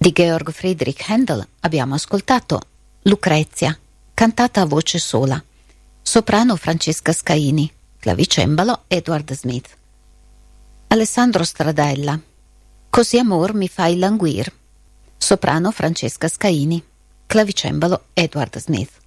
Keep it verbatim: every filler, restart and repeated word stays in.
Di Georg Friedrich Händel abbiamo ascoltato Lucrezia, cantata a voce sola, soprano Francesca Scaini, clavicembalo Edward Smith. Alessandro Stradella, Così amor mi fai languir, soprano Francesca Scaini, clavicembalo Edward Smith.